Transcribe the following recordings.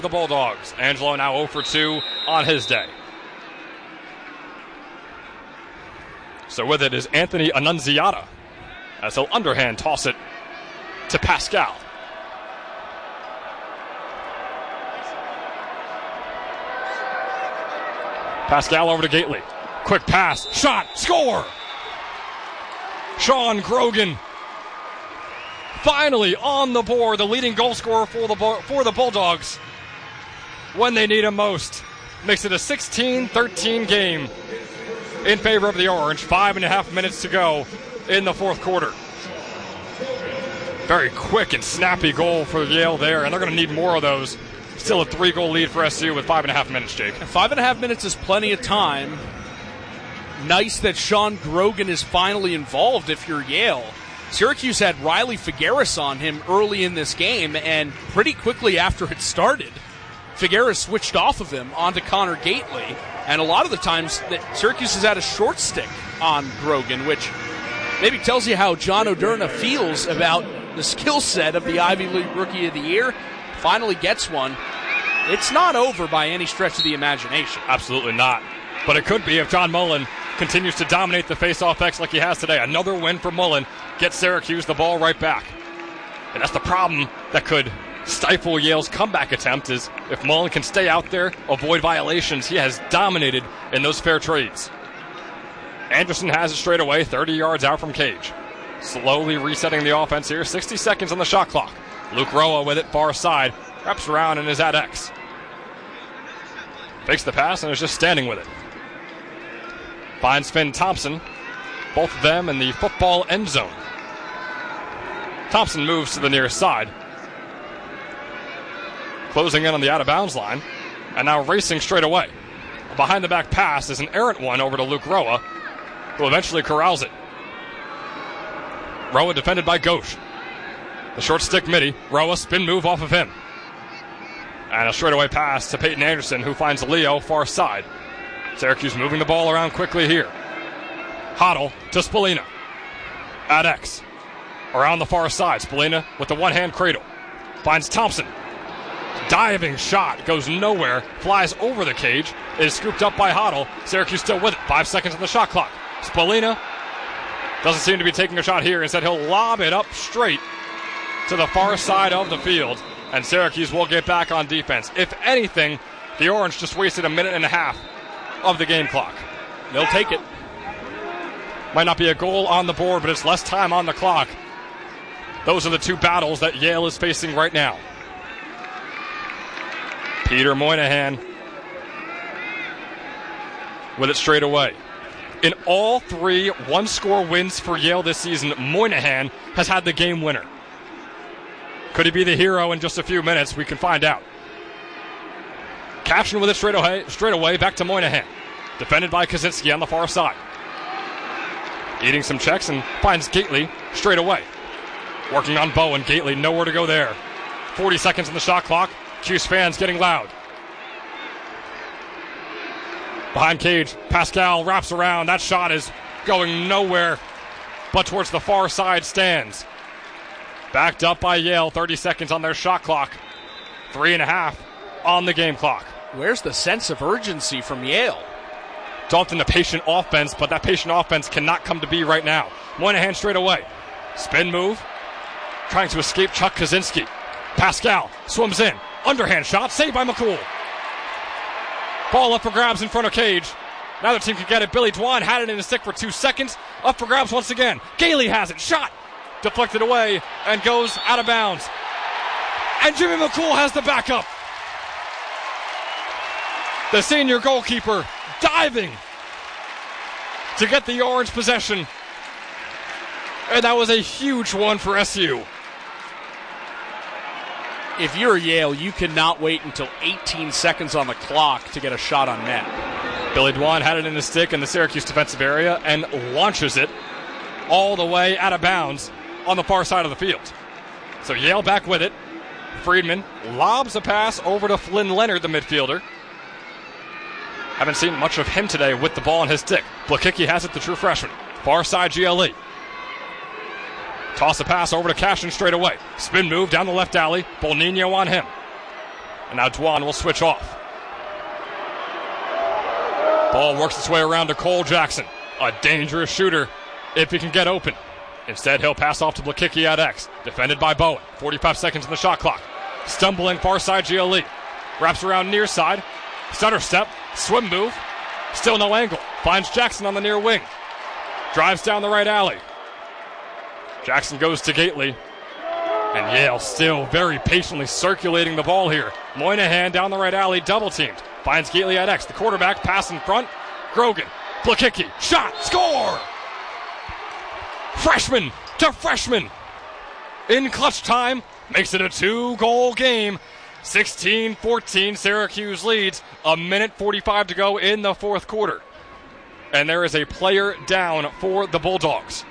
The Bulldogs. Angelo now 0 for 2 on his day. So with it is Anthony Annunziata, as he'll underhand toss it to Pascal. Pascal over to Gately. Quick pass, shot, score! Sean Grogan finally on the board, the leading goal scorer for the Bulldogs when they need him most. Makes it a 16-13 game in favor of the Orange. 5.5 minutes to go in the fourth quarter. Very quick and snappy goal for Yale there, and they're going to need more of those. Still a 3-goal lead for SU with 5.5 minutes, Jake. 5.5 minutes is plenty of time. Nice that Sean Grogan is finally involved if you're Yale. Syracuse had Riley Figueres on him early in this game, and pretty quickly after it started, Figueres switched off of him onto Connor Gately, and a lot of the times that Syracuse has had a short stick on Grogan, which maybe tells you how John Oderna feels about the skill set of the Ivy League Rookie of the Year. Finally gets one. It's not over by any stretch of the imagination. Absolutely not. But it could be if John Mullen continues to dominate the face-off X like he has today. Another win for Mullen. Gets Syracuse the ball right back. And that's the problem that could stifle Yale's comeback attempt, is if Mullen can stay out there, avoid violations. He has dominated in those fair trades. Anderson has it straight away, 30 yards out from cage. Slowly resetting the offense here. 60 seconds on the shot clock. Luke Roa with it far side. Wraps around and is at X. Fakes the pass and is just standing with it. Finds Finn Thompson. Both of them in the football end zone. Thompson moves to the near side. Closing in on the out-of-bounds line. And now racing straight away. A behind-the-back pass is an errant one over to Luke Roa, who eventually corrals it. Roa defended by Gauche. The short stick midi. Roa spin move off of him. And a straightaway pass to Peyton Anderson, who finds Leo far side. Syracuse moving the ball around quickly here. Hoddle to Spallina. At X. Around the far side. Spallina with the one-hand cradle. Finds Thompson. Diving shot. Goes nowhere. Flies over the cage. It is scooped up by Hoddle. Syracuse still with it. 5 seconds on the shot clock. Spallina doesn't seem to be taking a shot here. Instead, he'll lob it up straight to the far side of the field. And Syracuse will get back on defense. If anything, the Orange just wasted 1.5 minutes of the game clock. They'll take it. Might not be a goal on the board, but it's less time on the clock. Those are the two battles that Yale is facing right now. Peter Moynihan with it straight away. In all 3 one-score wins for Yale this season, Moynihan has had the game winner. Could he be the hero in just a few minutes? We can find out. Caption with it straight away, back to Moynihan. Defended by Kaczynski on the far side. Eating some checks and finds Gately straight away. Working on Bowen. Gately nowhere to go there. 40 seconds on the shot clock. Cuse fans getting loud. Behind cage, Pascal wraps around. That shot is going nowhere but towards the far side stands. Backed up by Yale, 30 seconds on their shot clock. 3.5 on the game clock. Where's the sense of urgency from Yale? It's often the patient offense, but that patient offense cannot come to be right now. Moynihan straight away. Spin move. Trying to escape Chuck Kaczynski. Pascal swims in. Underhand shot, saved by McCool. Ball up for grabs in front of cage. Neither team can get it. Billy Dwan had it in his stick for 2 seconds. Up for grabs once again. Gailey has it. Shot. Deflected away and goes out of bounds. And Jimmy McCool has the backup. The senior goalkeeper diving to get the Orange possession. And that was a huge one for SU. If you're Yale, you cannot wait until 18 seconds on the clock to get a shot on net. Billy Dwan had it in the stick in the Syracuse defensive area and launches it all the way out of bounds on the far side of the field. So Yale back with it. Friedman lobs a pass over to Flynn Leonard, the midfielder. Haven't seen much of him today with the ball in his stick. Blakicki has it, the true freshman. Far side GLE. Toss a pass over to Cashin straight away. Spin move down the left alley. Bolnino on him. And now Dwan will switch off. Ball works its way around to Cole Jackson. A dangerous shooter if he can get open. Instead, he'll pass off to Blakicki at X. Defended by Bowen. 45 seconds in the shot clock. Stumbling far side GLE. Wraps around near side. Stutter step. Swim move. Still no angle. Finds Jackson on the near wing. Drives down the right alley. Jackson goes to Gately. And Yale still very patiently circulating the ball here. Moynihan down the right alley, double teamed. Finds Gately at X. The quarterback, pass in front. Grogan. Blakicki. Shot. Score! Freshman to freshman. In clutch time. Makes it a 2-goal game. 16-14. Syracuse leads. A minute 45 to go in the fourth quarter. And there is a player down for the Bulldogs.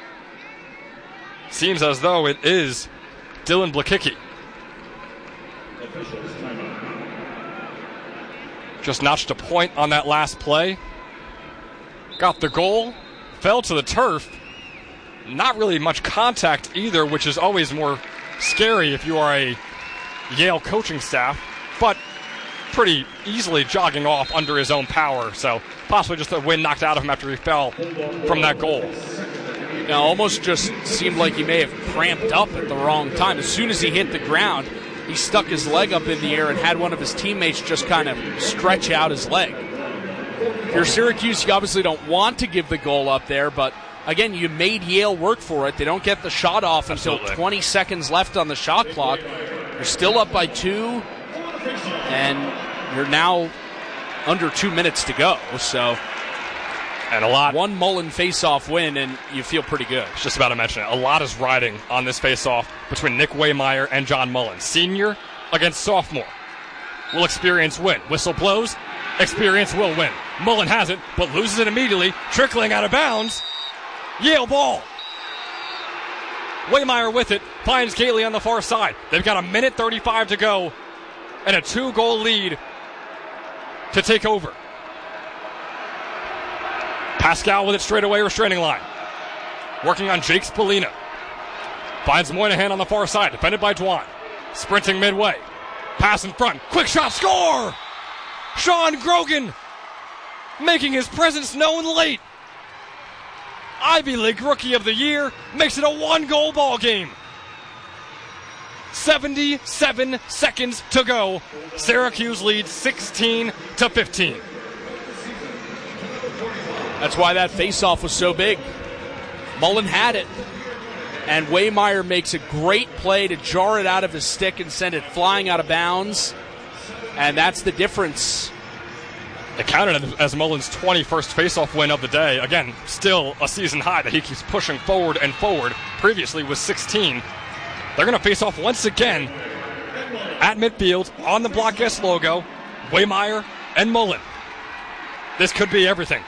Seems as though it is Dylan Blakicki. Just notched a point on that last play. Got the goal. Fell to the turf. Not really much contact either, which is always more scary if you are a Yale coaching staff. But pretty easily jogging off under his own power. So possibly just the wind knocked out of him after he fell from that goal. Now, almost just seemed like he may have cramped up at the wrong time. As soon as he hit the ground, he stuck his leg up in the air and had one of his teammates just kind of stretch out his leg. If you're Syracuse, you obviously don't want to give the goal up there, but again, you made Yale work for it. They don't get the shot off until 20 seconds left on the shot clock. You're still up by 2, and you're now under 2 minutes to go. So, and a lot. One Mullen face-off win, and you feel pretty good. I was just about to mention it. A lot is riding on this face-off between Nick Waymeyer and John Mullen. Senior against sophomore. Will experience win. Whistle blows. Experience will win. Mullen has it, but loses it immediately. Trickling out of bounds. Yale ball. Waymeyer with it. Finds Gately on the far side. They've got a minute 35 to go. And a 2-goal lead to take over. Pascal with it straight away, restraining line. Working on Jake Spallina. Finds Moynihan on the far side, defended by Dwan. Sprinting midway. Pass in front. Quick shot, score! Sean Grogan making his presence known late. Ivy League Rookie of the Year makes it a 1-goal ball game. 77 seconds to go. Syracuse leads 16-15. That's why that faceoff was so big. Mullen had it, and Waymeyer makes a great play to jar it out of his stick and send it flying out of bounds, and that's the difference. It counted as Mullen's 21st faceoff win of the day. Again, still a season high that he keeps pushing forward and forward. Previously was 16. They're going to face off once again at midfield on the Block S logo. Waymeyer and Mullen. This could be everything.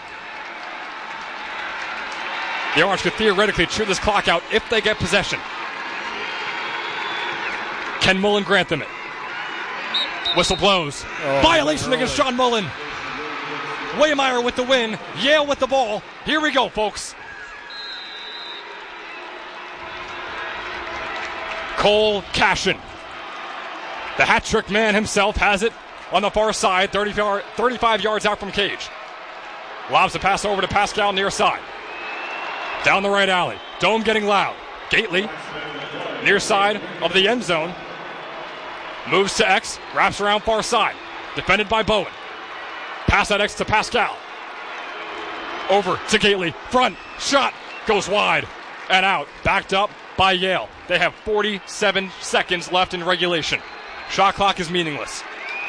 The Orange could theoretically chew this clock out if they get possession. Can Mullen grant them it? Whistle blows. Violation against John Mullen. Waymeyer with the win. Yale with the ball. Here we go, folks. Cole Cashin. The hat-trick man himself has it on the far side, 35 yards out from cage. Lobs the pass over to Pascal near side. Down the right alley. Dome getting loud. Gately, near side of the end zone. Moves to X, wraps around far side. Defended by Bowen. Pass at X to Pascal. Over to Gately. Front, shot, goes wide and out. Backed up by Yale. They have 47 seconds left in regulation. Shot clock is meaningless.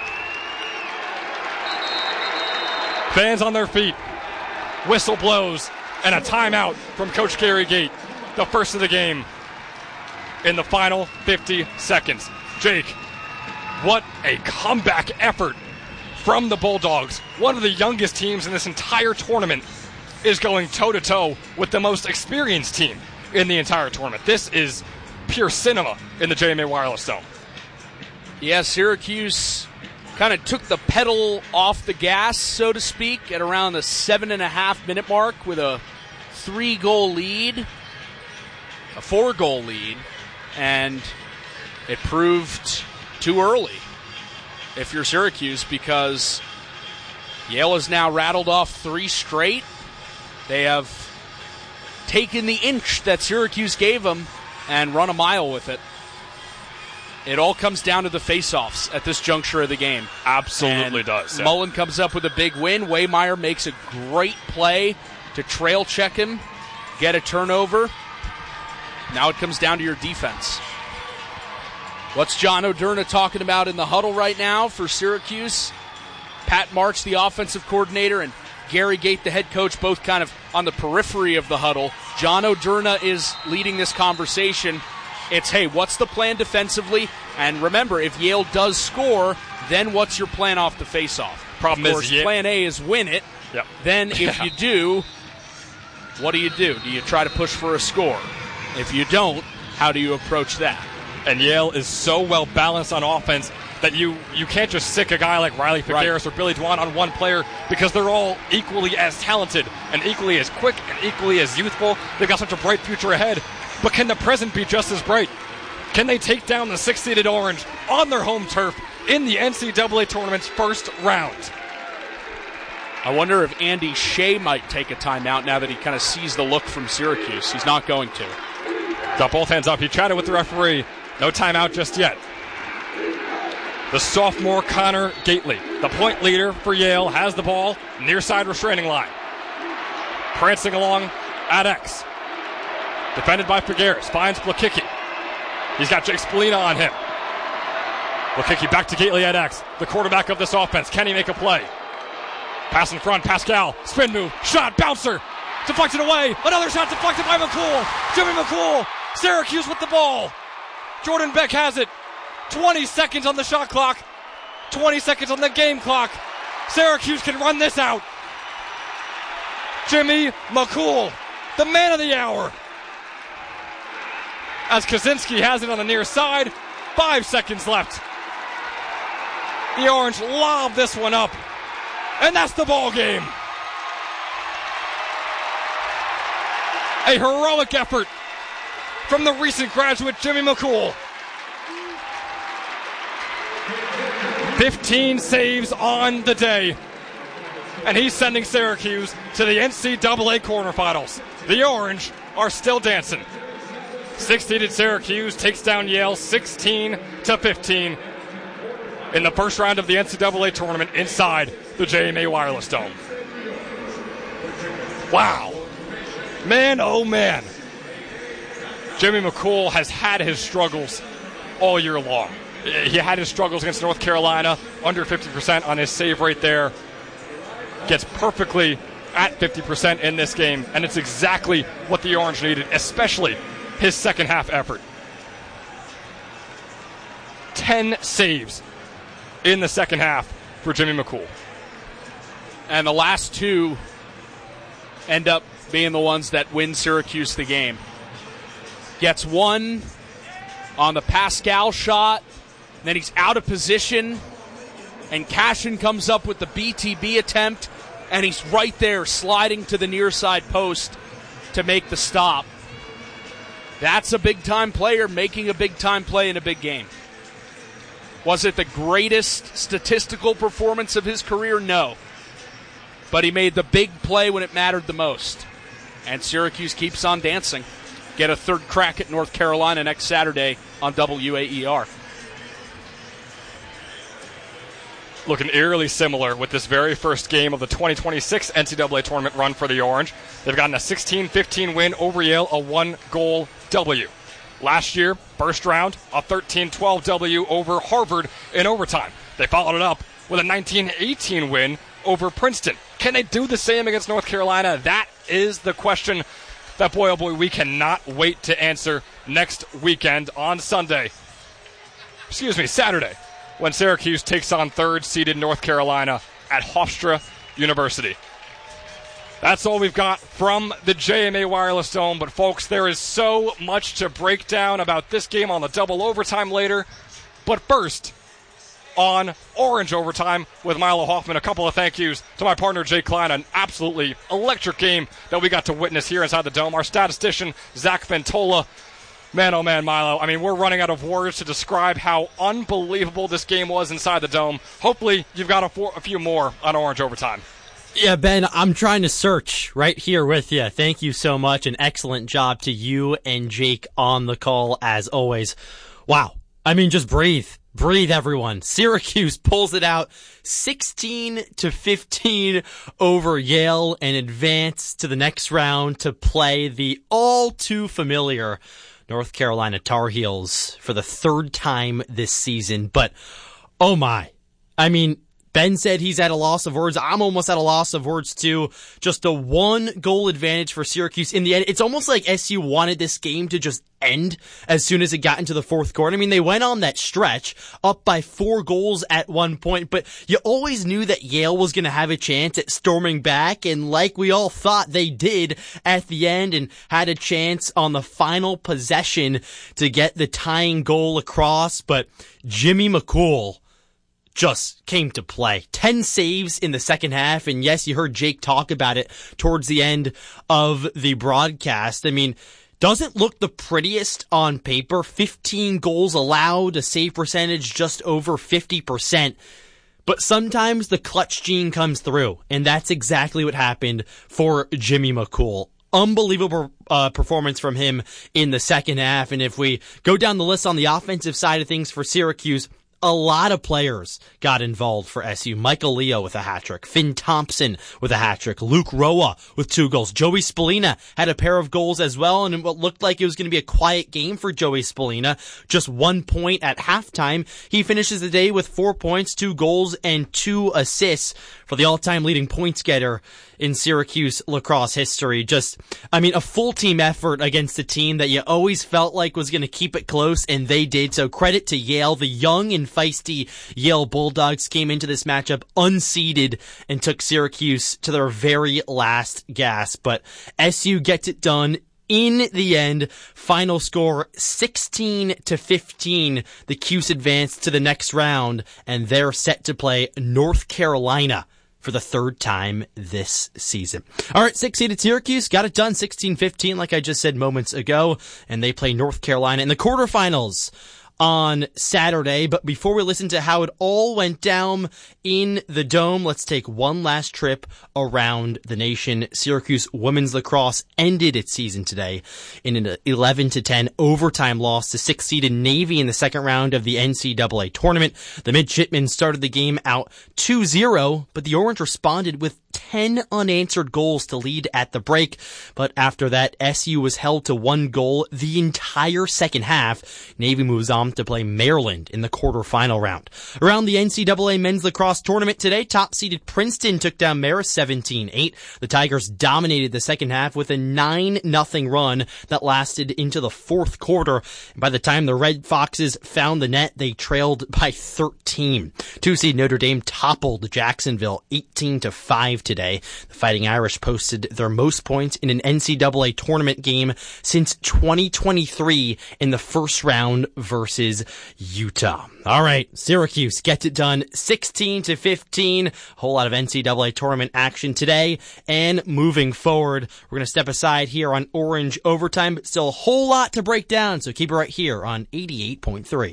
Fans on their feet. Whistle blows. And a timeout from Coach Gary Gate. The first of the game in the final 50 seconds. Jake, what a comeback effort from the Bulldogs. One of the youngest teams in this entire tournament is going toe-to-toe with the most experienced team in the entire tournament. This is pure cinema in the JMA Wireless Dome. Yeah, Syracuse kind of took the pedal off the gas, so to speak, at around the 7.5-minute mark with a 3-goal lead, a 4-goal lead, and it proved too early. if you're Syracuse, because Yale has now rattled off 3 straight. They have taken the inch that Syracuse gave them and run a mile with it. It all comes down to the face-offs at this juncture of the game. Absolutely does. Yeah. Mullen comes up with a big win. Waymeyer makes a great play to trail check him, get a turnover. Now it comes down to your defense. What's John O'Derna talking about in the huddle right now for Syracuse? Pat March, the offensive coordinator, and Gary Gait, the head coach, both kind of on the periphery of the huddle. John O'Derna is leading this conversation. It's, hey, what's the plan defensively? And remember, if Yale does score, then what's your plan off the face-off? Problem of course, is, plan A is win it. Yep. Then if you do, what do? Do you try to push for a score? If you don't, how do you approach that? And Yale is so well balanced on offense that you can't just sick a guy like Riley Figueres or Billy Dwan on one player, because they're all equally as talented and equally as quick and equally as youthful. They've got such a bright future ahead. But can the present be just as bright? Can they take down the 6-seeded Orange on their home turf in the NCAA tournament's first round? I wonder if Andy Shea might take a timeout now that he kind of sees the look from Syracuse. He's not going to. Got both hands up. He chatted with the referee. No timeout just yet. The sophomore Connor Gately, the point leader for Yale, has the ball near side restraining line. Prancing along at X. Defended by Figueres. Finds Blakicki. He's got Jake Spallina on him. Blakicki back to Gately at X. The quarterback of this offense. Can he make a play? Pass in front. Pascal. Spin move. Shot. Bouncer. Deflected away. Another shot deflected by McCool. Jimmy McCool. Syracuse with the ball. Jordan Beck has it. 20 seconds on the shot clock. 20 seconds on the game clock. Syracuse can run this out. Jimmy McCool, the man of the hour. As Kaczynski has it on the near side. 5 seconds left. The Orange lob this one up. And that's the ball game. A heroic effort from the recent graduate Jimmy McCool. 15 saves on the day. And he's sending Syracuse to the NCAA quarterfinals. The Orange are still dancing. 6-seeded Syracuse takes down Yale 16-15 in the first round of the NCAA tournament inside the JMA Wireless Dome. Wow. Man, oh man. Jimmy McCool has had his struggles all year long. He had his struggles against North Carolina, under 50% on his save rate there. Gets perfectly at 50% in this game, and it's exactly what the Orange needed, especially his second half effort. 10 saves in the second half for Jimmy McCool. And the last 2 end up being the ones that win Syracuse the game. Gets one on the Pascal shot, then he's out of position, and Cashin comes up with the BTB attempt, and he's right there sliding to the near side post to make the stop. That's a big-time player making a big-time play in a big game. Was it the greatest statistical performance of his career? No. But he made the big play when it mattered the most. And Syracuse keeps on dancing. Get a third crack at North Carolina next Saturday on WAER. Looking eerily similar with this very first game of the 2026 NCAA tournament run for the Orange. They've gotten a 16-15 win over Yale, a 1-goal W. Last year, first round, a 13-12 W over Harvard in overtime. They followed it up with a 19-18 win over Princeton. Can they do the same against North Carolina? That is the question that, boy, oh boy, we cannot wait to answer next weekend on Saturday, when Syracuse takes on third-seeded North Carolina at Hofstra University. That's all we've got from the JMA Wireless Dome. But, folks, there is so much to break down about this game on the double overtime later. But first, on Orange Overtime with Milo Hoffman, a couple of thank yous to my partner, Jake Klein. An absolutely electric game that we got to witness here inside the Dome. Our statistician, Zach Ventola. Man, oh man, Milo. I mean, we're running out of words to describe how unbelievable this game was inside the Dome. Hopefully, you've got a few more on Orange Overtime. Yeah, Ben, I'm trying to search right here with you. Thank you so much. An excellent job to you and Jake on the call, as always. Wow. I mean, just breathe. Breathe, everyone. Syracuse pulls it out 16-15 over Yale and advance to the next round to play the all too familiar North Carolina Tar Heels for the third time this season. But, oh my. I mean, Ben said he's at a loss of words. I'm almost at a loss of words too. Just a 1-goal advantage for Syracuse. In the end, it's almost like SU wanted this game to just end as soon as it got into the fourth quarter. I mean, they went on that stretch up by 4 goals at one point, but you always knew that Yale was going to have a chance at storming back, and like we all thought they did at the end, and had a chance on the final possession to get the tying goal across, but Jimmy McCool just came to play. 10 saves in the second half, and yes, you heard Jake talk about it towards the end of the broadcast. I mean, doesn't look the prettiest on paper. 15 goals allowed, a save percentage just over 50%. But sometimes the clutch gene comes through, and that's exactly what happened for Jimmy McCool. Unbelievable performance from him in the second half. And if we go down the list on the offensive side of things for Syracuse, a lot of players got involved for SU. Michael Leo with a hat-trick. Finn Thompson with a hat-trick. Luke Roa with 2 goals. Joey Spallina had a pair of goals as well, and what looked like it was going to be a quiet game for Joey Spallina. Just 1 point at halftime. He finishes the day with 4 points, 2 goals, and 2 assists for the all-time leading points getter in Syracuse lacrosse history. Just, I mean, a full team effort against a team that you always felt like was going to keep it close, and they did. So credit to Yale. The young and feisty Yale Bulldogs came into this matchup unseeded and took Syracuse to their very last gasp. But SU gets it done in the end. Final score 16-15. The Cuse advanced to the next round, and they're set to play North Carolina for the third time this season. All right, 6-seeded Syracuse got it done 16-15, like I just said moments ago, and they play North Carolina in the quarterfinals on Saturday. But before we listen to how it all went down in the Dome, let's take one last trip around the nation. Syracuse women's lacrosse ended its season today in an 11-10 overtime loss to 6-seeded Navy in the second round of the NCAA tournament. The Midshipmen started the game out 2-0, but the Orange responded with 10 unanswered goals to lead at the break. But after that, SU was held to 1 goal the entire second half. Navy moves on to play Maryland in the quarterfinal round. Around the NCAA men's lacrosse tournament today, top-seeded Princeton took down Marist 17-8. The Tigers dominated the second half with a 9-0 run that lasted into the fourth quarter. By the time the Red Foxes found the net, they trailed by 13. 2-seed Notre Dame toppled Jacksonville 18-5 today. The Fighting Irish posted their most points in an NCAA tournament game since 2023 in the first round versus Utah. All right, Syracuse gets it done 16-15. A whole lot of NCAA tournament action today. And moving forward, we're going to step aside here on Orange Overtime, but still a whole lot to break down. So keep it right here on 88.3.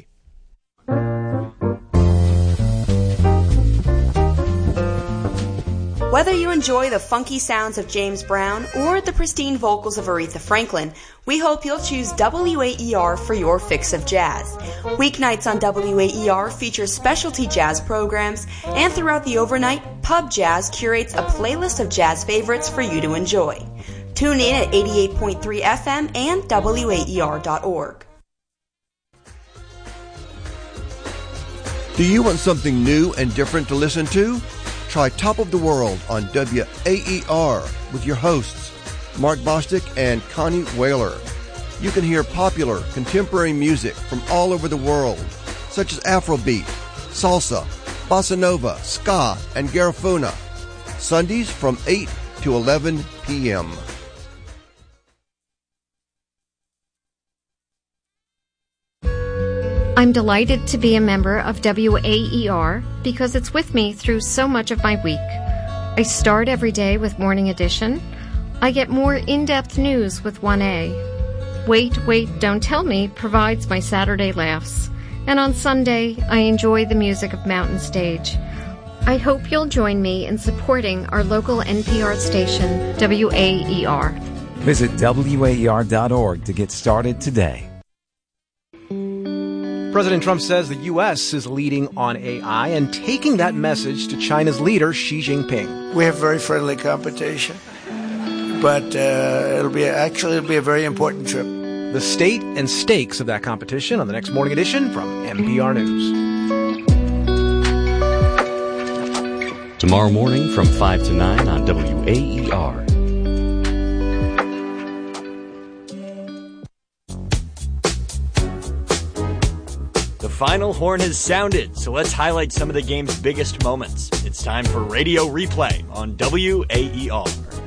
Whether you enjoy the funky sounds of James Brown or the pristine vocals of Aretha Franklin, we hope you'll choose WAER for your fix of jazz. Weeknights on WAER feature specialty jazz programs, and throughout the overnight, Pub Jazz curates a playlist of jazz favorites for you to enjoy. Tune in at 88.3 FM and WAER.org. Do you want something new and different to listen to? Try Top of the World on WAER with your hosts, Mark Bostic and Connie Whaler. You can hear popular contemporary music from all over the world, such as Afrobeat, salsa, bossa nova, ska, and garifuna. Sundays from 8 to 11 p.m. I'm delighted to be a member of WAER because it's with me through so much of my week. I start every day with Morning Edition. I get more in-depth news with 1A. Wait, Wait, Don't Tell Me provides my Saturday laughs. And on Sunday, I enjoy the music of Mountain Stage. I hope you'll join me in supporting our local NPR station, WAER. Visit WAER.org to get started today. President Trump says the U.S. is leading on AI and taking that message to China's leader, Xi Jinping. We have very friendly competition, but it'll be a very important trip. The state and stakes of that competition on the next Morning Edition from NPR News. Tomorrow morning from 5 to 9 on WAER. The final horn has sounded, so let's highlight some of the game's biggest moments. It's time for Radio Replay on WAER.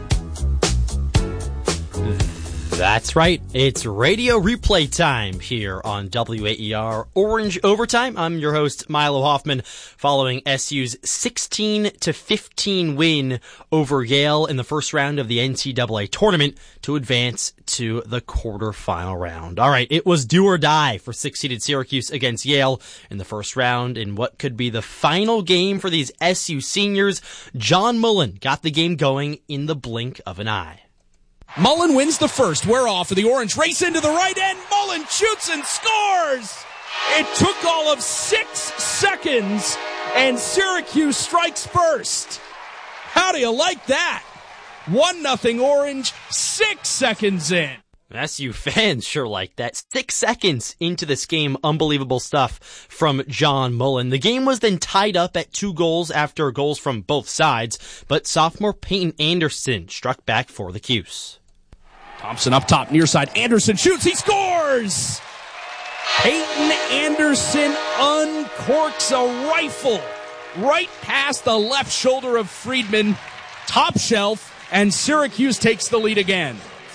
That's right. It's Radio Replay time here on WAER Orange Overtime. I'm your host, Milo Hoffman, following SU's 16-15 win over Yale in the first round of the NCAA tournament to advance to the quarterfinal round. All right, it was do or die for 6-seeded Syracuse against Yale in the first round in what could be the final game for these SU seniors. John Mullen got the game going in the blink of an eye. Mullen wins the first. We're off for the Orange. Race into the right end. Mullen shoots and scores. It took all of 6 seconds, and Syracuse strikes first. How do you like that? 1-0 Orange, 6 seconds in. SU fans sure like that. 6 seconds into this game, unbelievable stuff from John Mullen. The game was then tied up at 2 goals after goals from both sides, but sophomore Peyton Anderson struck back for the Cuse. Thompson up top, near side. Anderson shoots. He scores! Peyton Anderson uncorks a rifle right past the left shoulder of Friedman. Top shelf, and Syracuse takes the lead again.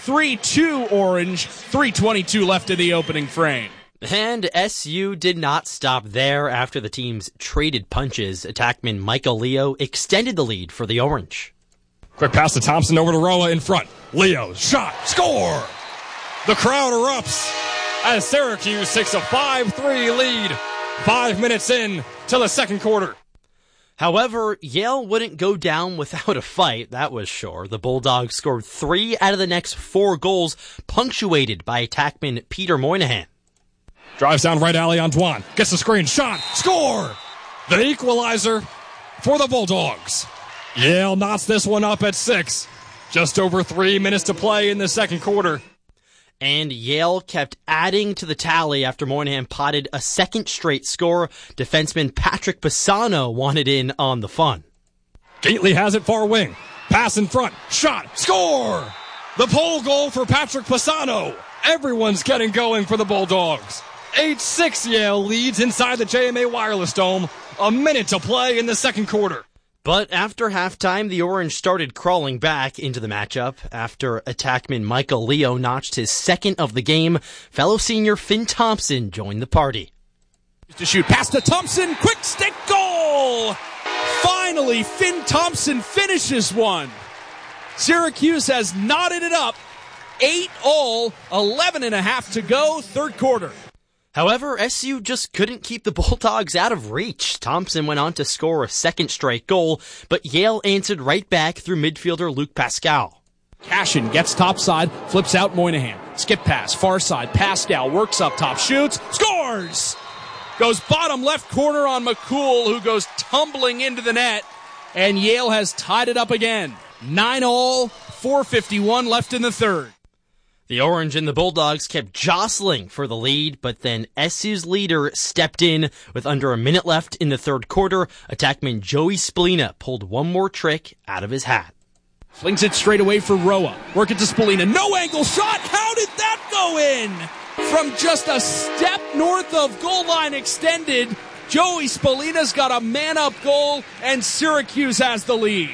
3-2 Orange, 3:22 left in the opening frame. And SU did not stop there. After the teams traded punches, attackman Michael Leo extended the lead for the Orange. Quick pass to Thompson over to Roa in front. Leo, shot, score! The crowd erupts as Syracuse takes a 5-3 lead 5 minutes in to the second quarter. However, Yale wouldn't go down without a fight, that was sure. The Bulldogs scored 3 out of the next 4 goals, punctuated by attackman Peter Moynihan. Drives down right alley on Dwan. Gets the screen, shot, score! The equalizer for the Bulldogs. Yale knots this one up at 6. Just over 3 minutes to play in the second quarter. And Yale kept adding to the tally after Moynihan potted a second straight score. Defenseman Patrick Pisano wanted in on the fun. Gately has it far wing. Pass in front. Shot. Score! The pole goal for Patrick Pisano. Everyone's getting going for the Bulldogs. 8-6 Yale leads inside the JMA Wireless Dome. A minute to play in the second quarter. But after halftime, the Orange started crawling back into the matchup. After attackman Michael Leo notched his second of the game, fellow senior Finn Thompson joined the party. To shoot, pass to Thompson, quick stick goal! Finally, Finn Thompson finishes one. Syracuse has knotted it up. 8-all, 11.5 to go, third quarter. However, SU just couldn't keep the Bulldogs out of reach. Thompson went on to score a second straight goal, but Yale answered right back through midfielder Luke Pascal. Cashin gets topside, flips out Moynihan. Skip pass, far side, Pascal works up top, shoots, scores! Goes bottom left corner on McCool, who goes tumbling into the net, and Yale has tied it up again. 9-all, 4:51 left in the third. The Orange and the Bulldogs kept jostling for the lead, but then SU's leader stepped in with under a minute left in the third quarter. Attackman Joey Spallina pulled one more trick out of his hat. Flings it straight away for Roa. Work it to Spallina. No angle shot. How did that go in? From just a step north of goal line extended, Joey Spallina's got a man-up goal, and Syracuse has the lead.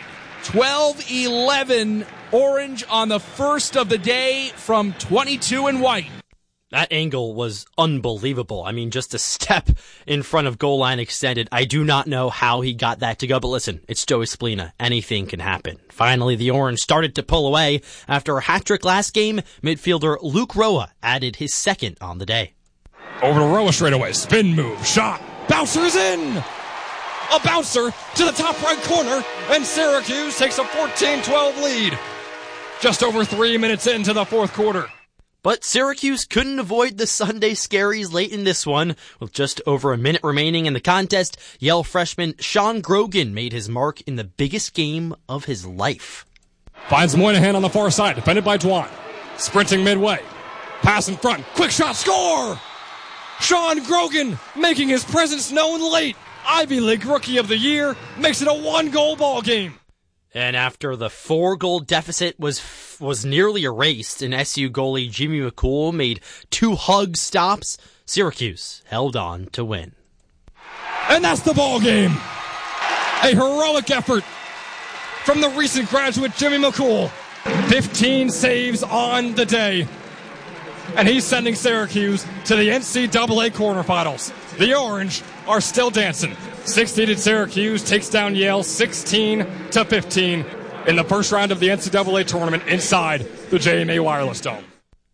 12-11 Orange on the first of the day from 22 and white. That angle was unbelievable. I mean, just a step in front of goal line extended. I do not know how he got that to go, but listen, it's Joey Spallina. Anything can happen. Finally, the Orange started to pull away. After a hat-trick last game, midfielder Luke Roa added his second on the day. Over to Roa straight away. Spin move. Shot. Bouncer is in. A bouncer to the top right corner, and Syracuse takes a 14-12 lead. Just over 3 minutes into the fourth quarter. But Syracuse couldn't avoid the Sunday scaries late in this one. With just over a minute remaining in the contest, Yale freshman Sean Grogan made his mark in the biggest game of his life. Finds Moynihan on the far side, defended by Dwan. Sprinting midway. Pass in front. Quick shot. Score! Sean Grogan making his presence known late. Ivy League Rookie of the Year makes it a 1-goal ball game. And after the 4-goal deficit was nearly erased, and SU goalie Jimmy McCool made 2 hug stops, Syracuse held on to win. And that's the ball game. A heroic effort from the recent graduate Jimmy McCool. 15 saves on the day. And he's sending Syracuse to the NCAA quarterfinals. The Orange are still dancing. 6-seeded Syracuse takes down Yale 16-15 in the first round of the NCAA tournament inside the JMA Wireless Dome.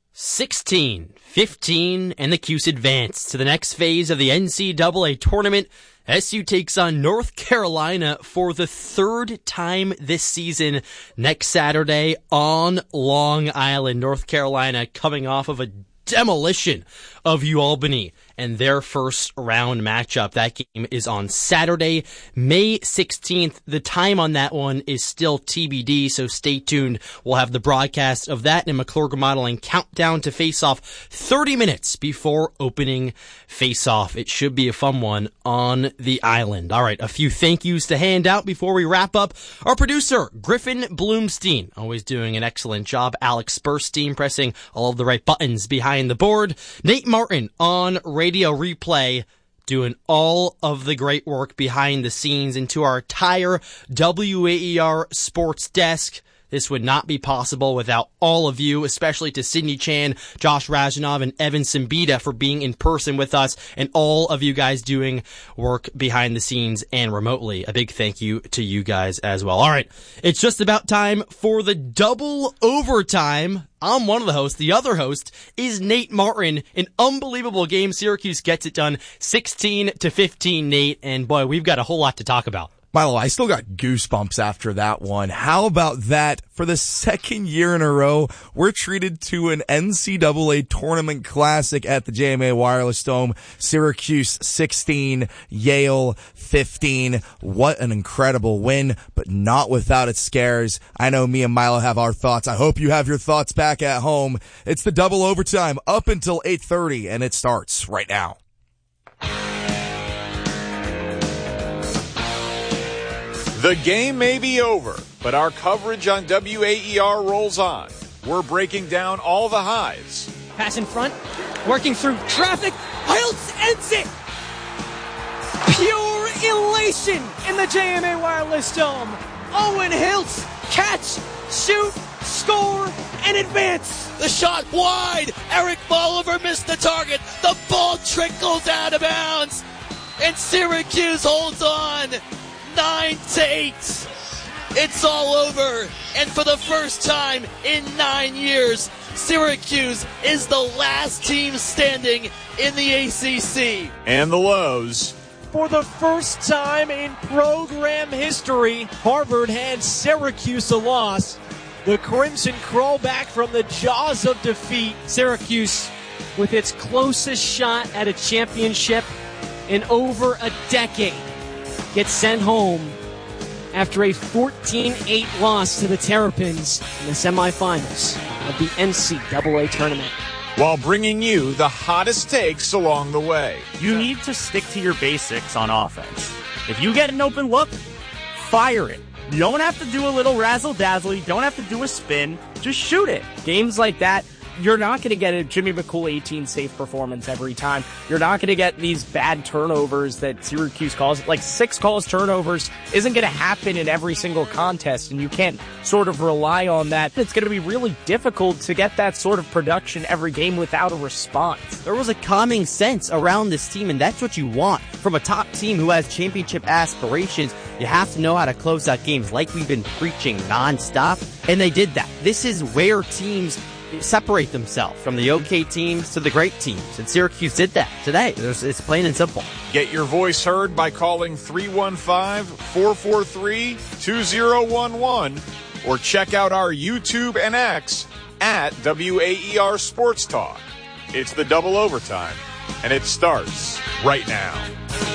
16-15, and the Cuse advance to the next phase of the NCAA tournament. SU takes on North Carolina for the third time this season next Saturday on Long Island. North Carolina coming off of a demolition of UAlbany and their first round matchup. That game is on Saturday, May 16th. The time on that one is still TBD, so stay tuned. We'll have the broadcast of that and McClure Modeling countdown to face-off 30 minutes before opening face-off. It should be a fun one on the island. All right, a few thank yous to hand out before we wrap up. Our producer, Griffin Bloomstein, always doing an excellent job. Alex Burstein pressing all of the right buttons behind the board. Nate Martin on Radio Replay doing all of the great work behind the scenes. And to our entire WAER sports desk, this would not be possible without all of you, especially to Sydney Chan, Josh Rajanov, and Evan Simbita for being in person with us, and all of you guys doing work behind the scenes and remotely. A big thank you to you guys as well. All right, it's just about time for the double overtime. I'm one of the hosts. The other host is Nate Martin. An unbelievable game. Syracuse gets it done 16-15, Nate. And boy, we've got a whole lot to talk about. Milo, I still got goosebumps after that one. How about that? For the second year in a row, we're treated to an NCAA tournament classic at the JMA Wireless Dome. Syracuse 16, Yale 15. What an incredible win, but not without its scares. I know me and Milo have our thoughts. I hope you have your thoughts back at home. It's the double overtime up until 8:30, and it starts right now. The game may be over, but our coverage on WAER rolls on. We're breaking down all the highs. Pass in front, working through traffic. Hiltz ends it! Pure elation in the JMA Wireless Dome. Owen Hiltz, catch, shoot, score, and advance. The shot wide. Eric Bolivar missed the target. The ball trickles out of bounds. And Syracuse holds on. 9-8. It's all over. And for the first time in 9 years, Syracuse is the last team standing in the ACC. And the lows. For the first time in program history, Harvard hands Syracuse a loss. The Crimson crawl back from the jaws of defeat. Syracuse, with its closest shot at a championship in over a decade, gets sent home after a 14-8 loss to the Terrapins in the semifinals of the NCAA tournament. While bringing you the hottest takes along the way. You need to stick to your basics on offense. If you get an open look, fire it. You don't have to do a little razzle-dazzle. You don't have to do a spin. Just shoot it. Games like that, you're not going to get a Jimmy McCool 18 safe performance every time. You're not going to get these bad turnovers that Syracuse calls. Like 6 calls turnovers isn't going to happen in every single contest, and you can't sort of rely on that. It's going to be really difficult to get that sort of production every game without a response. There was a calming sense around this team, and that's what you want from a top team who has championship aspirations. You have to know how to close out games like we've been preaching nonstop, and they did that. This is where teams separate themselves from the okay teams to the great teams, and Syracuse did that today. It's plain and simple. Get your voice heard by calling 315-443-2011 or check out our YouTube and X at WAER Sports Talk. It's the double overtime, and it starts right now.